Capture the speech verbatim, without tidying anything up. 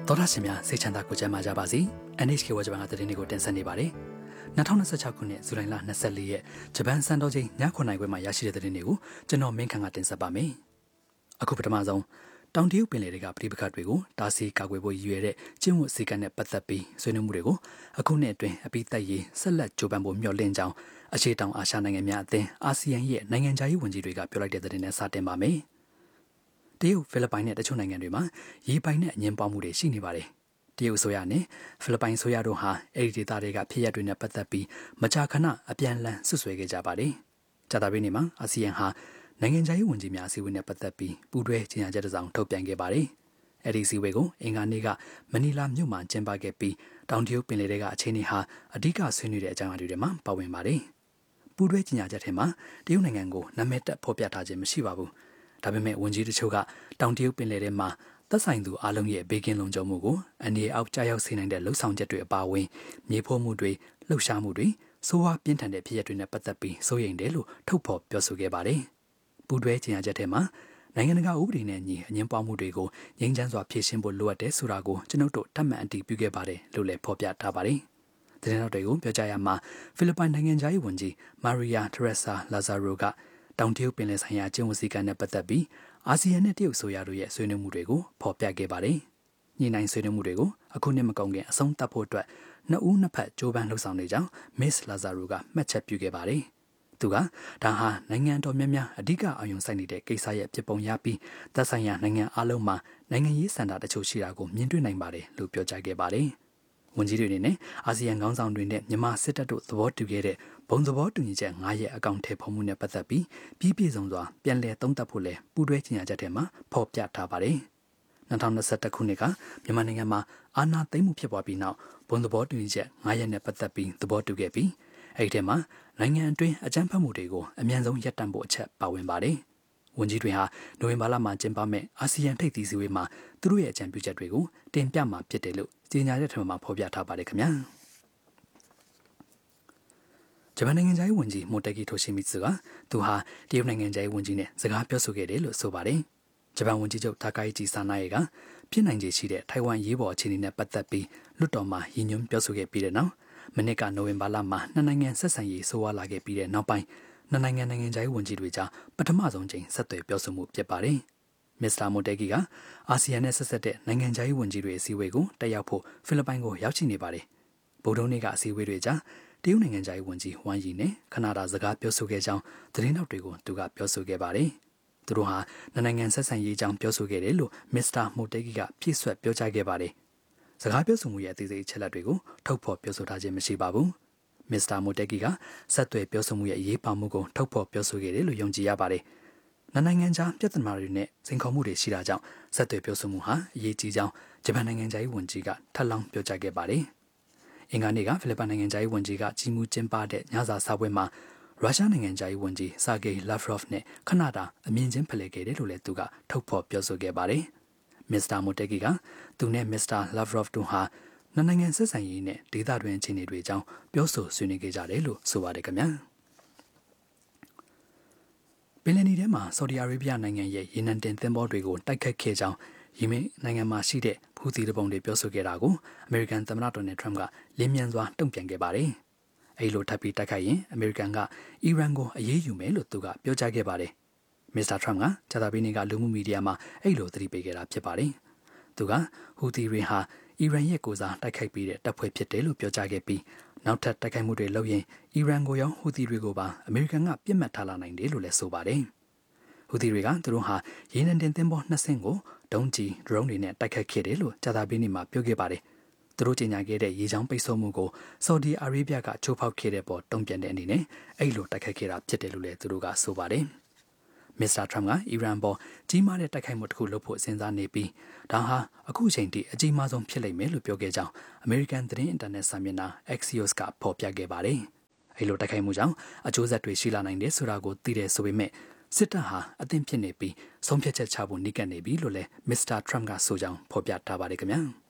တော်ရရှင်များစိတ်ချမ်းသာကိုကြမ်းမာကြပါစေ။ အန် အိတ်ချ် ကေ ဝါဂျပန်ကသတင်းတွေကိုတင်ဆက်နေပါတယ်။၂၀၂၆ခုနှစ်ဇူလိုင်လ၂၄ရက်ဂျပန်စံတော်ချိန်ညခုနှစ်နာရီခွဲမှာရရှိတဲ့သတင်းတွေကိုကျွန်တော်မင်းခန့်ကတင်ဆက်ပါမယ်။အခုပထမဆုံးတောင်တရုတ်ပင်လယ်တွေကပြည်ပခတ်တွေကိုတားဆီးကာကွယ်ဖို့ရည်ရွယ်တဲ့ကျင်းဝတ်စည်းကမ်းနဲ့ပတ်သက်ပြီးဆွေးနွေးမှုတွေကိုအခုနှစ်အတွင်းအပိသက်ရေးဆက်လက်ကြိုးပမ်းဖို့မျှော်လင့်ကြောင်းအရှေ့တောင်အာရှနိုင်ငံများအသင်းအာဆီယံရဲ့နိုင်ငံခြားရေးဝန်ကြီးတွေကပြောလိုက်တဲ့သတင်းနဲ့စတင်ပါမယ်။တရုတ်ဖိလစ်ပိုင်နဲ့တချို့နိုင်ငံတွေမှာရေပိုင်နဲ့အငြင်းပွားမှုတွေရှိနေပါတယ်။တရုတ်ဆိုရနဲ့ဖိလစ်ပိုင်ဆိုရတို့ဟာအဲ့ဒီဒေသတွေကဖြစ်ရပ်တွေနဲ့ပတ်သက်ပြီးမကြာခဏအပြန်အလှန်ဆွဆွဲခဲ့ကြပါတယ်။ကြာသပတေးနေ့မှာအာဆီယံဟာနိုင်ငံခြားရေးဝန်ကြီးများအစည်းအဝေးနဲ့ပတ်သက်ပြီးပူးတွဲကြေညာချက်တစ်စောင်ထုတ်ပြန်ခဲ့ပါတယ်။အဲ့ဒီအစည်းအဝေးကိုအင်္ဂါနေ့ကမနီလာမြို့မှာကျင်းပခဲ့ပြီးတောင်တရုတ်ပင်လယ်တွေကအခြေအနေဟာအဓိကဆွေးနွေးတဲ့အကြောင်းအရာတွေမှာပါဝင်ပါတယ်။ပူးတွဲကြေညာချက်ထဲမှာတရုတ်နိုင်ငံကိုနာမည်တပ်ဖော်ပြထားခြင်းမရှိပါဘူး။ဒါပေမဲ့ဝန်ကြီးတချို့ကတောင်တရုတ်ပင်လယ်ထဲမှာသက်ဆိုင်သူအလုံးရဲ့ဘေးကင်းလုံခြုံမှုကိုအနေအောက်ကြားရောက်စေနိုင်တဲ့လှုပ်ဆောင်ချက်တွေအပါအဝင်မြေဖိုးမှုတွေလှုပ်ရှားမှုတွေဆိုးဝါးပြင်းထန်တဲ့ဖြစ်ရပ်တွေနဲ့ပတ်သက်ပြီးစိုးရိမ်တယ်လို့ထုတ်ဖော်ပြောဆိုခဲ့ပါတယ်။ပူးတွဲကြေညာချက်ထဲမှာနိုင်ငံတကာဥပဒေနဲ့ညီအငြင်းပွားမှုတွေကိုငြိမ်းချမ်းစွာဖြေရှင်းဖို့လိုအပ်တယ်ဆိုတာကိုကျွန်ုပ်တို့ထပ်မံအတည်ပြုခဲ့ပါတယ်လို့လည်းဖော်ပြထားပါတယ်။သတင်းတော်တွေကိုပြောကြားရမှာဖိလစ်ပိုင်နိုင်ငံသားရေးဝန်ကြီးမာရီယာထရက်ဆာလာဇာရိုကတောင်တရုတ်ပင်လယ်ဆိုင်ရာကျင်းဝတ်စည်းကမ်းနဲ့ပတ်သက်ပြီးအာဆီယံနဲ့တရုတ်ဆိုရတို့ရဲ့ဆွေးနွေးမှုတွေကိုဖော်ပြခဲ့ပါတယ်။ညီနိုင်ဆွေးနွေးမှုတွေကိုအခုနှစ်မကုန်ခင်အဆုံးသတ်ဖို့အတွက်နှစ်ဦးနှစ်ဖက်ကြိုးပမ်းလှုပ်ဆောင်နေကြောင်းမစ္စလာဇာရိုကမှတ်ချက်ပြုခဲ့ပါတယ်။သူကဒါဟာနိုင်ငံတော်များများအဓိကအာရုံစိုက်နေတဲ့ကိစ္စရဲ့ဖြစ်ပုံရပြီးသက်ဆိုင်ရာနိုင်ငံအလုံးမှာနိုင်ငံရေးစံတာတချို့ရှိတာကိုမြင်တွေ့နိုင်ပါတယ်လို့ပြောကြားခဲ့ပါတယ်။ဝန်ကြီးတွေနဲ့အာဆီယံခေါင်းဆောင်တွေနဲ့မြန်မာစစ်တပ်တို့သဘောတူခဲ့တဲ့ဘုံသဘောတူညီချက်၅ရက်အကောင့်ထဲပုံမှုနဲ့ပတ်သက်ပြီးပြည်ပြည့်စုံစွာပြန်လည်သုံးသပ်ဖို့လဲပူးတွဲကြေညာချက်ထဲမှာဖော်ပြထားပါတယ်။၂၀၂၁ခုနှစ်ကမြန်မာနိုင်ငံမှာအာဏာသိမ်းမှုဖြစ်ပွားပြီးနောက်ဘုံသဘောတူညီချက်၅ရက်နဲ့ပတ်သက်ပြီးသဘောတူခဲ့ပြီးအဲ့ဒီထဲမှာနိုင်ငံအတွင်းအကြမ်းဖက်မှုတွေကိုအမြန်ဆုံးရပ်တန့်ဖို့အချက်ပါဝင်ပါတယ်။ဝန်ကြီးတွေဟာနိုဝင်ဘာလမှာကျင်းပမယ့်အာဆီယံထိပ်သီးစည်းဝေးမှာသူတို့ရဲ့အကြံပြုချက်တွေကိုတင်ပြမှာဖြစ်တယ်လို့ကြေညာချက်ထဲမှာဖော်ပြထားပါတယ်ခင်ဗျာ။ဂျပန်နိုင်ငံသားဝန်ကြီးမိုတက်ဂီထိုရှိမီတစုကသူဟာတရုတ်နိုင်ငံသားဝန်ကြီးနဲ့စကားပြောဆိုခဲ့တယ်လို့ဆိုပါတယ်။ဂျပန်ဝန်ကြီးချုပ်တာကာယီဂျီဆာနာယေကပြည်နိုင်ခြေရှိတဲ့ထိုင်ဝမ်ရေးပေါ်အခြေအနေနဲ့ပတ်သက်ပြီးလွှတ်တော်မှာရည်ညွှန်းပြောဆိုခဲ့ပြီးတဲ့နောက်မနစ်ကနိုဝင်ဘာလမှာနှစ်နိုင်ငံဆက်ဆံရေးဆိုးဝါးလာခဲ့ပြီးတဲ့နောက်ပိုင်းနှစ်နိုင်ငံနိုင်ငံသားဝန်ကြီးတွေကြားပထမဆုံးချိန်ဆက်သွယ်ပြောဆိုမှုဖြစ်ပါတယ်။မစ္စတာမိုတက်ဂီကအာဆီယံနဲ့ဆက်ဆက်တဲ့နိုင်ငံသားဝန်ကြီးတွေအစည်းအဝေးကိုတက်ရောက်ဖို့ဖိလစ်ပိုင်ကိုရောက်ရှိနေပါတယ်။ဗုဒ္ဓနေ့ကအစည်းအဝေးတွေကြားတရုတ်နိုင်ငံသားဝန်ကြီးဝမ်ယီနဲ့ခနာဒါစကားပြောဆိုခဲ့ကြောင်းသတင်းထောက်တွေကိုသူကပြောဆိုခဲ့ပါတယ်။သူတို့ဟာနိုင်ငံဆက်ဆံရေးအကြောင်းပြောဆိုခဲ့တယ်လို့မစ္စတာမိုတက်ဂီကဖြည့်ဆွတ်ပြောကြားခဲ့ပါတယ်။စကားပြောဆိုမှုရဲ့အသေးစိတ်အချက်အလက်တွေကိုထုတ်ဖော်ပြောဆိုထားခြင်းမရှိပါဘူး။မစ္စတာမိုတက်ဂီကဆက်သွယ်ပြောဆိုမှုရဲ့အရေးပါမှုကိုထုတ်ဖော်ပြောဆိုခဲ့တယ်လို့ယုံကြည်ရပါတယ်။နိုင်ငံခြားပြဿနာတွေနဲ့စိန်ခေါ်မှုတွေရှိတာကြောင့်ဆက်သွယ်ပြောဆိုမှုဟာအရေးကြီးကြောင်းဂျပန်နိုင်ငံသားဝန်ကြီးကထပ်လောင်းပြောကြားခဲ့ပါတယ်။အင်္ဂါနေ့ကဖိလစ်ပိုင်နိုင်ငံသားဝန်ကြီးကကြီးမှုကျင်းပတဲ့ညစာစားပွဲမှာရုရှားနိုင်ငံသားဝန်ကြီးဆာဂေးလာဗရော့ဖ်နဲ့ခနတာအမြင်ချင်းဖလှယ်ခဲ့တယ်လို့လည်းသူကထုတ်ဖော်ပြောဆိုခဲ့ပါတယ်။မစ္စတာမိုတက်ဂီကသူနဲ့မစ္စတာလာဗရော့ဖ်တို့ဟာနိုင်ငံဆက်ဆံရေးနဲ့ဒေသတွင်းအခြေအနေတွေအကြောင်းပြောဆိုဆွေးနွေးခဲ့ကြတယ်လို့ဆိုပါတယ်ခင်ဗျာ။ပင်လယ်နီထဲမှာဆော်ဒီအာရေဗျနိုင်ငံရဲ့ရေနံတင်သင်္ဘောတွေကိုတိုက်ခတ်ခဲ့ကြောင်းယီမင်နိုင်ငံမှာရှိတဲ့ဖူသီတပုံတွေပြောဆိုခဲ့တာကိုအမေရိကန်သမ္မတဒေါ်နယ်ထရမ့်ကလင်းမြန်စွာတုံ့ပြန်ခဲ့ပါတယ်။အဲဒီလိုထပ်ပြီးတိုက်ခိုက်ရင်အမေရိကန်ကအီရန်ကိုအရေးယူမယ်လို့သူကပြောကြားခဲ့ပါတယ်။မစ္စတာထရမ့်ကဂျာတာဘီနီကလူမှုမီဒီယာမှာအဲဒီလိုသတိပေးခဲ့တာဖြစ်ပါတယ်။သူကဟူသီတွေဟာအီရန်ရဲ့ကိုစားတိုက်ခိုက်ပြီးတဲ့တပ်ဖွဲ့ဖြစ်တယ်လို့ပြောကြားခဲ့ပြီးနောက်ထပ်တိုက်ခိုက်မှုတွေလုပ်ရင်အီရန်ကိုရောဟူသီတွေကိုပါအမေရိကန်ကပြစ်မှတ်ထားလာနိုင်တယ်လို့လည်းဆိုပါတယ်။ဟူသီတွေကသူတို့ဟာရေနံတင်သင်္ဘောနှစ်စင်းကိုဒုံးကျည်ဒရုန်းတွေနဲ့တိုက်ခိုက်ခဲ့တယ်လို့ဂျာတာဘီနီမှာပြောခဲ့ပါတယ်။သူတို့ကြေညာခဲ့တဲ့ရေချောင်းပိတ်ဆို့မှုကိုဆော်ဒီအာရေဗျကချိုးဖောက်ခဲ့တဲ့ပေါ်တုံ့ပြန်တဲ့အနေနဲ့အဲ့လိုတိုက်ခိုက်ခဲ့တာဖြစ်တယ်လို့လည်းသူတို့ကဆိုပါတယ်။မစ္စတာထရမ့်ကအီရန်ပေါ်ကြီးမားတဲ့တိုက်ခိုက်မှုတစ်ခုလုပ်ဖို့စဉ်းစားနေပြီးဒါဟာအခုချိန်ထိအကြီးမားဆုံးဖြစ်လိမ့်မယ်လို့ပြောခဲ့ကြောင်းအမေရိကန်သတင်းအင်တာနက်စာမျက်နှာ Axios ကဖော်ပြခဲ့ပါတယ်။အဲလိုတိုက်ခိုက်မှုကြောင့်အကျိုးဆက်တွေရှိလာနိုင်တယ်ဆိုတာကိုသိတယ်ဆိုပေမဲ့စစ်တပ်ဟာအသင့်ဖြစ်နေပြီးဆုံးဖြတ်ချက်ချဖို့နှိကပ်နေပြီလို့လည်းမစ္စတာထရမ့်ကဆိုကြောင်းဖော်ပြထားပါတယ်ခင်ဗျာ။